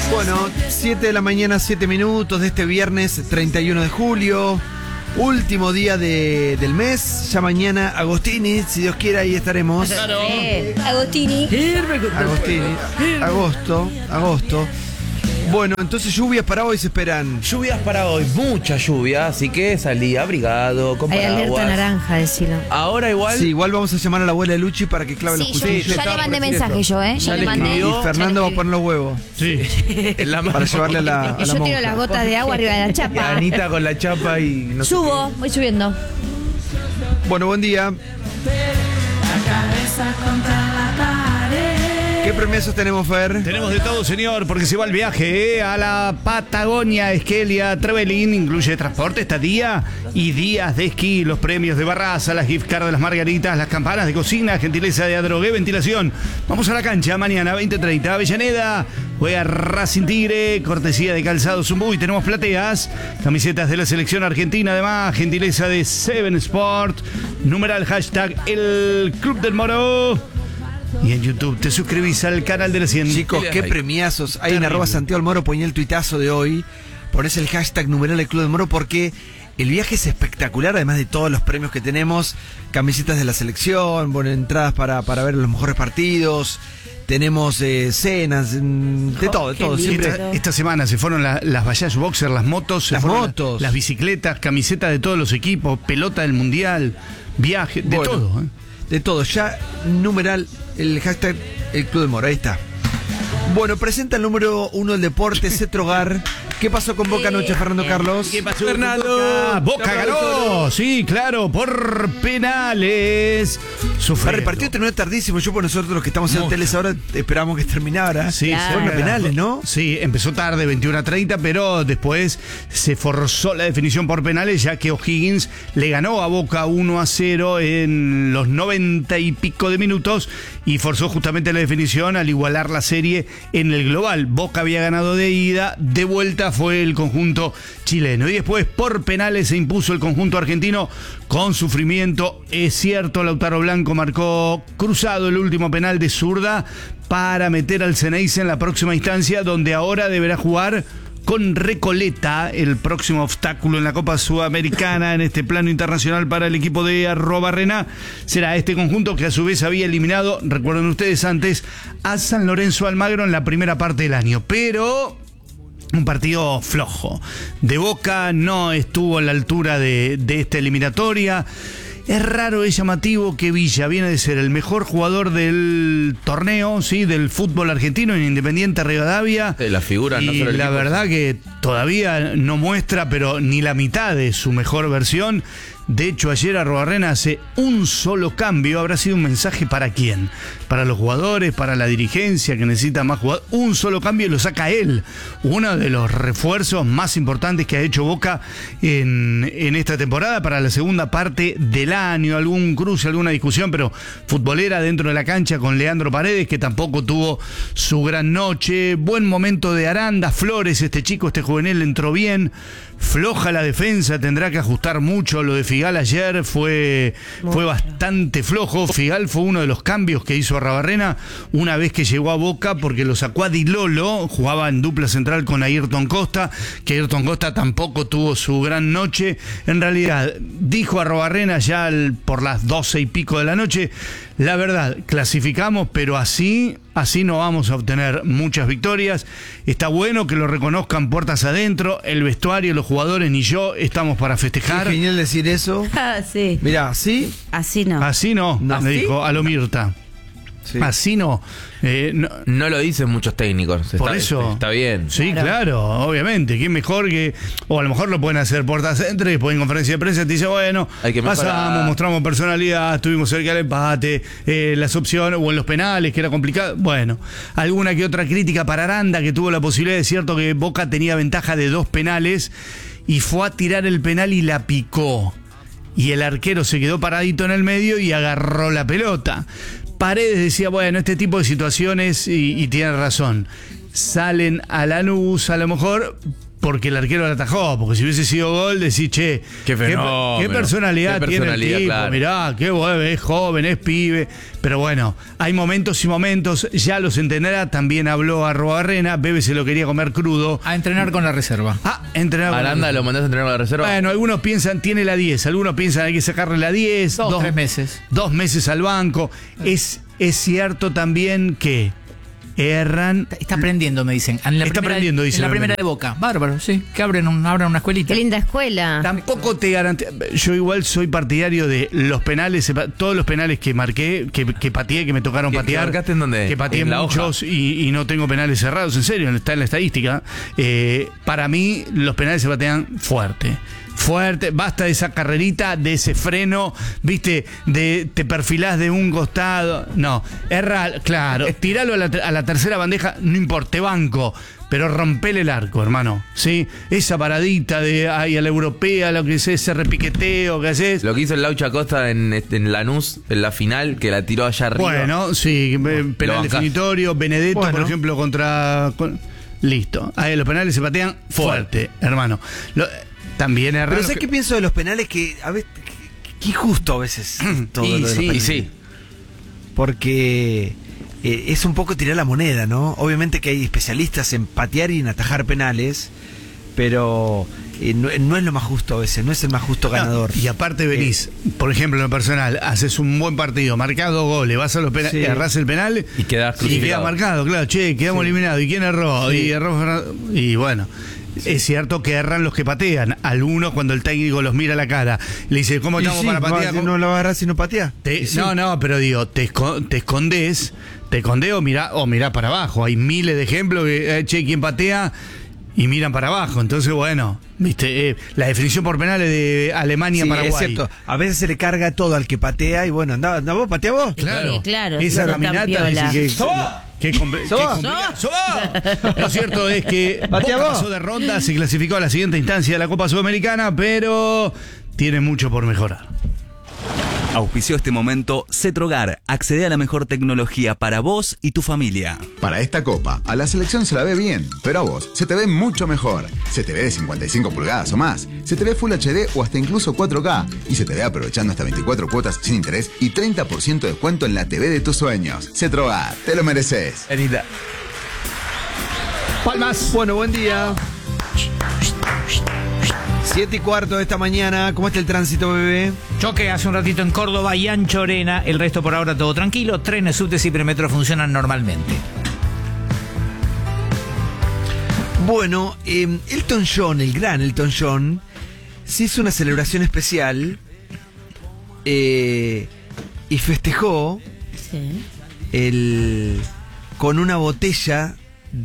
Bueno, 7 de la mañana, 7 minutos de este viernes 31 de julio. Último día del mes. Ya mañana Agostini, si Dios quiere, ahí estaremos. Claro. Agostini. Agosto. Bueno, entonces lluvias para hoy se esperan. Lluvias para hoy, mucha lluvia, así que salí abrigado, con Hay paraguas. alerta naranja, decilo. Ahora igual. Sí, igual vamos a llamar a la abuela de Luchi para que clave los Sí, cuchillos. ya le mandé mensaje yo, ¿eh? Ya le mandé. Y Fernando va a poner los huevos Sí. En la para llevarle a la Y yo tiro monja. las gotas de agua arriba de la chapa. Anita con la chapa y no sé Subo, voy subiendo. Bueno, buen día. ¿Qué premios tenemos, Fer? Tenemos de todo, señor, porque se va el viaje a la Patagonia, Esquelia, Trevelin. Incluye transporte, estadía y días de esquí. Los premios de Barraza, las gift cards de las Margaritas, las campanas de cocina, gentileza de Adrogué, ventilación. Vamos a la cancha mañana, 20:30, Avellaneda. Juega Racing Tigre, cortesía de Calzado Zumbú. Y tenemos plateas, camisetas de la selección argentina, además, gentileza de Seven Sport. Numeral hashtag El Club del Moro. Y en YouTube te suscribís al canal de la 100. Chicos, qué premiazos. Hay en @ Santiago del Moro, ponía el tuitazo de hoy. Ponés el hashtag numeral el Club del Moro porque el viaje es espectacular, además de todos los premios que tenemos. Camisetas de la selección, bueno, entradas para ver los mejores partidos. Tenemos cenas, de todo. Siempre. Esta semana se fueron las Bayash Boxer, las motos, las bicicletas, camisetas de todos los equipos, pelota del mundial, viaje, de Bueno, todo. De todo. Ya numeral el hashtag el Club del Moro. Ahí está. Bueno, presenta el número 1 del deporte, Cetrogar. ¿Qué pasó con Boca anoche, Fernando Carlos? ¿Qué pasó, Fernando? Boca ganó, sí, claro, por penales. El partido terminó tardísimo. Yo, por nosotros los que estamos en hoteles ahora, esperábamos que terminara. Sí, Claro. Fueron penales, ¿no? Sí, empezó tarde, 21:30, pero después se forzó la definición por penales, ya que O'Higgins le ganó a Boca 1-0 en los 90 y pico de minutos y forzó justamente la definición al igualar la serie en el global. Boca había ganado de ida, de vuelta fue el conjunto chileno. Y después, por penales, se impuso el conjunto argentino con sufrimiento. Es cierto, Lautaro Blanco marcó cruzado el último penal de zurda para meter al Ceneice en la próxima instancia, donde ahora deberá jugar con Recoleta, el próximo obstáculo en la Copa Sudamericana en este plano internacional para el equipo de Arrobarrena. Será este conjunto que a su vez había eliminado, recuerden ustedes antes, a San Lorenzo Almagro en la primera parte del año. Pero un partido flojo. De Boca no estuvo a la altura de esta eliminatoria. Es raro, es llamativo que Villa viene de ser el mejor jugador del torneo, sí, del fútbol argentino en Independiente Rivadavia. La figura, y no solo el la equipo. verdad que todavía no muestra, pero ni la mitad de su mejor versión. De hecho, ayer Arrobarrena hace un solo cambio. ¿Habrá sido un mensaje para quién? Para los jugadores, para la dirigencia que necesita más jugadores. Un solo cambio y lo saca él. Uno de los refuerzos más importantes que ha hecho Boca en esta temporada para la segunda parte del año. Algún cruce, alguna discusión, pero futbolera dentro de la cancha con Leandro Paredes, que tampoco tuvo su gran noche. Buen momento de Aranda, Flores, este chico, este juvenil entró bien. Floja la defensa, tendrá que ajustar mucho. Lo de Figal ayer fue bastante flojo. Figal fue uno de los cambios que hizo Arrobarrena una vez que llegó a Boca, porque lo sacó a Di Lolo, jugaba en dupla central con Ayrton Costa, que Ayrton Costa tampoco tuvo su gran noche. En realidad, dijo Arrobarrena ya por las 12 y pico de la noche, la verdad, clasificamos, pero así no vamos a obtener muchas victorias. Está bueno que lo reconozcan puertas adentro, el vestuario, los jugadores, ni yo estamos para festejar. Qué genial decir eso. Ah, sí. Mirá, ¿sí? Así no. Así no, ¿No? le ¿Así? dijo a lo Mirta. Sí. Así no. No. No lo dicen muchos técnicos. Por eso. Está bien. Sí, claro, obviamente. ¿Quién mejor que.? O a lo mejor lo pueden hacer puertas adentro y después en conferencia de prensa te dice, bueno, Hay que mejorar. pasamos, mostramos personalidad, estuvimos cerca del empate, las opciones, o en los penales, que era complicado. Bueno, alguna que otra crítica para Aranda, que tuvo la posibilidad. Es cierto que Boca tenía ventaja de 2 penales y fue a tirar el penal y la picó. Y el arquero se quedó paradito en el medio y agarró la pelota. Paredes decía, bueno, este tipo de situaciones, y tiene razón, salen a la luz a lo mejor porque el arquero la atajó, porque si hubiese sido gol, decís, che, Qué fenómeno. qué personalidad Qué tiene personalidad, el tipo, claro. mirá, qué bueno, es joven, es pibe. Pero bueno, hay momentos y momentos, ya los entenderá, también habló Arrobarrena, Bebe se lo quería comer crudo. A entrenar con la reserva. Entrenar con Aranda, ¿lo mandás a entrenar a la reserva? Bueno, algunos piensan, tiene la 10, algunos piensan hay que sacarle la 10. 3 meses. 2 meses al banco. Es cierto también que erran. Está aprendiendo, me dicen. Está aprendiendo, dicen. En la primera de Boca. Bárbaro, sí. Que abran una escuelita. Qué linda escuela. Tampoco te garantizo. Yo igual soy partidario de los penales, todos los penales que marqué, que pateé, que me tocaron ¿Que patear. marcaste en dónde? Que pateé ¿En la muchos y no tengo penales cerrados, en serio, está en la estadística. Para mí, los penales se patean fuerte. Basta de esa carrerita, de ese freno, viste, de te perfilás de un costado. No, claro, tiralo a la tercera bandeja, no importa, te banco, pero rompele el arco, hermano, ¿sí? Esa paradita de ahí a la europea, lo que es ese repiqueteo que haces. Lo que hizo el Laucha Costa en Lanús, en la final, que la tiró allá arriba. Bueno, sí, penal bancás. definitorio, Benedetto, Bueno. por ejemplo, listo, ahí los penales se patean fuerte, hermano. También es Pero raro. ¿sabes qué pienso de los penales? Que a veces, que injusto a veces todo lo de los penales. sí. Porque es un poco tirar la moneda, ¿no? Obviamente que hay especialistas en patear y en atajar penales, pero no es lo más justo a veces, no es el más justo ganador. Y aparte venís, por ejemplo, en lo personal, haces un buen partido, marcás 2 goles, vas a los penales, Sí. errás el penal Y quedás y crucificado. queda marcado, claro, che, quedamos eliminados. ¿Y quién erró? Sí. Y erró Fernando. Y bueno. Es cierto que erran los que patean. Algunos, cuando el técnico los mira a la cara, le dice, ¿cómo estamos para patear? No lo agarras si no patea. No, pero digo, te escondés o mirá para abajo. Hay miles de ejemplos que, che, ¿quién patea? Y miran para abajo. Entonces, bueno, viste, la definición por penales de Alemania-Paraguay. Es cierto. A veces se le carga todo al que patea y bueno, anda vos, patea vos. Claro, Sí, claro, esa eso caminata tan piola. dice que ¡Sobá! ¡Sobá! ¡Sobá! Lo cierto es que Patea Boca vos. pasó de ronda, se clasificó a la siguiente instancia de la Copa Sudamericana, pero tiene mucho por mejorar. Auspició este momento Cetrogar. Accede a la mejor tecnología para vos y tu familia. Para esta copa, a la selección se la ve bien, pero a vos se te ve mucho mejor. Se te ve de 55 pulgadas o más, se te ve Full HD o hasta incluso 4K, y se te ve aprovechando hasta 24 cuotas sin interés y 30% de descuento en la TV de tus sueños. Cetrogar, te lo mereces. Anita. Palmas. Bueno, buen día. 7:15 de esta mañana. ¿Cómo está el tránsito, bebé? Choque hace un ratito en Córdoba y Anchorena. El resto por ahora todo tranquilo. Trenes, subtes y premetro funcionan normalmente. Bueno, Elton John, el gran Elton John, se hizo una celebración especial y festejó Sí. con una botella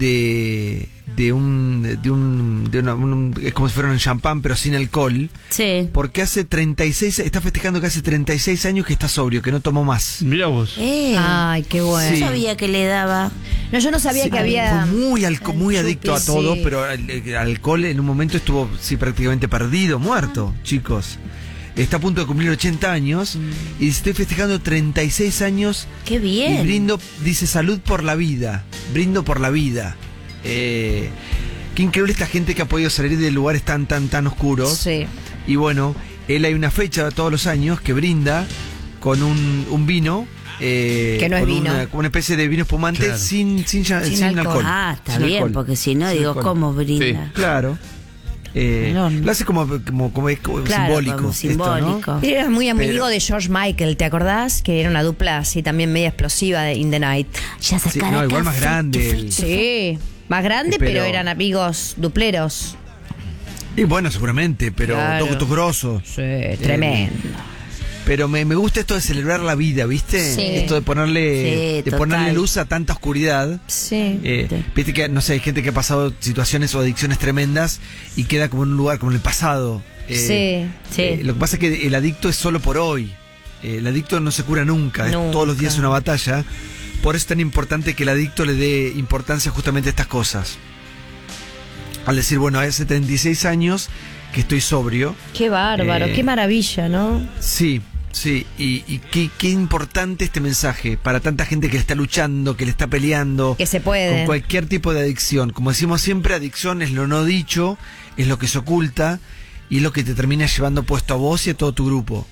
es como si fuera un champán pero sin alcohol, Sí. porque está festejando que hace 36 años que está sobrio, que no tomó más. Mirá vos. Ay, qué bueno. Sí. No sabía que le daba. No, yo no sabía Sí, que había. fue muy adicto a Sí. todo, pero el alcohol en un momento estuvo prácticamente perdido, muerto, chicos. Está a punto de cumplir 80 años y estoy festejando 36 años. Qué bien. Y brindo, dice, salud por la vida. Brindo por la vida. Qué increíble esta gente que ha podido salir de lugares tan oscuros. Sí. Y bueno, él hay una fecha todos los años que brinda con un vino. Que no es con vino. una especie de vino espumante Claro. sin alcohol. Ah, está Sin bien, alcohol. porque si no, Sin digo, alcohol. ¿cómo brinda? Claro. No. Lo hace como Claro, simbólico. como simbólico. Esto, ¿no? Era muy amigo Pero- de George Michael, ¿te acordás? Que era una dupla así también media explosiva de In the Night. Ya Sí, sacará no, igual más café, grande. café. Sí, más grande, Pero- pero eran amigos dupleros. Y bueno, seguramente, pero Claro. dos grosos. Sí, tremendo. Pero me gusta esto de celebrar la vida, ¿viste? Sí. Esto de ponerle Sí, total. luz a tanta oscuridad. Sí. Viste que, no sé, hay gente que ha pasado situaciones o adicciones tremendas y queda como en un lugar, como en el pasado. Sí, sí. Lo que pasa es que el adicto es solo por hoy. El adicto no se cura nunca. Nunca. Todos los días es una batalla. Por eso es tan importante que el adicto le dé importancia justamente a estas cosas. Al decir, bueno, hace 36 años que estoy sobrio. Qué bárbaro, Eh, qué maravilla, ¿no? Sí, Sí, y qué importante este mensaje para tanta gente que le está luchando, que le está peleando. Que se puede. Con cualquier tipo de adicción. Como decimos siempre, adicción es lo no dicho, es lo que se oculta y es lo que te termina llevando puesto a vos y a todo tu grupo.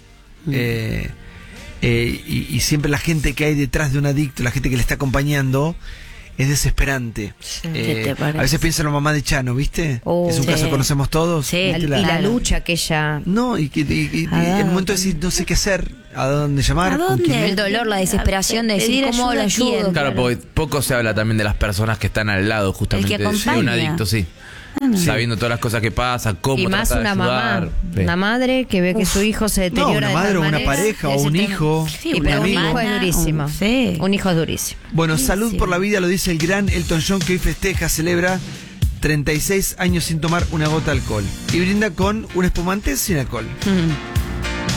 Y siempre la gente que hay detrás de un adicto, la gente que le está acompañando, es desesperante. ¿Qué te parece? A veces pienso en la mamá de Chano, ¿viste? Oh, es un sí. caso que conocemos todos. Sí, Y la lucha que ella... No, y en el momento de decir no sé qué hacer, a dónde llamar, ¿A con dónde? quién. El dolor, la desesperación de decir, Pedir ¿cómo ayuda lo a quién? ayudo? Claro, porque poco se habla también de las personas que están al lado justamente El que de un acompaña. adicto, sí. Sabiendo todas las cosas que pasan, cómo Y más tratar de una ayudar. mamá, Sí. una madre que ve que su hijo se No, deteriora una de madre tal o una manera. pareja o un hijo, Sí, Y un pero un amigo. hijo es durísimo. Sí. Un hijo es durísimo. Bueno, salud Sí. por la vida, lo dice el gran Elton John, que hoy festeja, celebra 36 años sin tomar una gota de alcohol. Y brinda con un espumante sin alcohol.